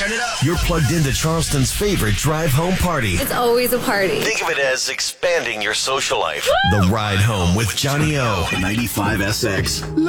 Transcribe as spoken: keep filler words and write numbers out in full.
Turn it up. You're plugged into Charleston's favorite drive home party. It's always a party. Think of it as expanding your social life. The Ride Home with Johnny O. ninety-five S X.